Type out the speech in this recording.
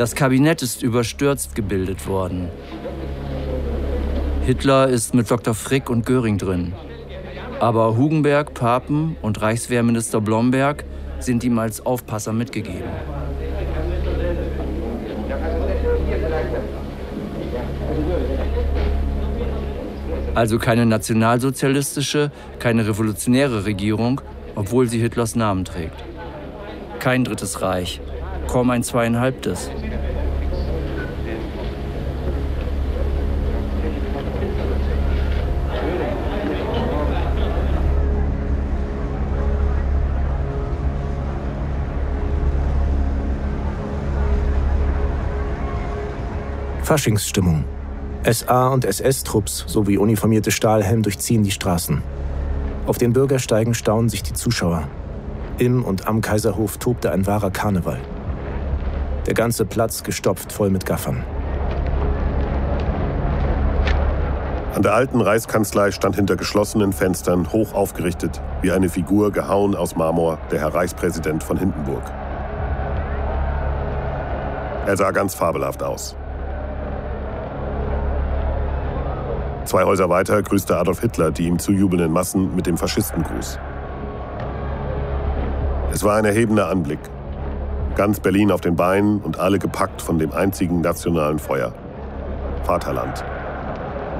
Das Kabinett ist überstürzt gebildet worden. Hitler ist mit Dr. Frick und Göring drin. Aber Hugenberg, Papen und Reichswehrminister Blomberg sind ihm als Aufpasser mitgegeben. Also keine nationalsozialistische, keine revolutionäre Regierung, obwohl sie Hitlers Namen trägt. Kein Drittes Reich, kaum ein 2,5. Faschingsstimmung. SA- und SS-Trupps sowie uniformierte Stahlhelm durchziehen die Straßen. Auf den Bürgersteigen staunen sich die Zuschauer. Im und am Kaiserhof tobte ein wahrer Karneval. Der ganze Platz gestopft voll mit Gaffern. An der alten Reichskanzlei stand hinter geschlossenen Fenstern, hoch aufgerichtet, wie eine Figur gehauen aus Marmor, der Herr Reichspräsident von Hindenburg. Er sah ganz fabelhaft aus. 2 Häuser weiter grüßte Adolf Hitler die ihm zujubelnden Massen mit dem Faschistengruß. Es war ein erhebender Anblick. Ganz Berlin auf den Beinen und alle gepackt von dem einzigen nationalen Feuer: Vaterland.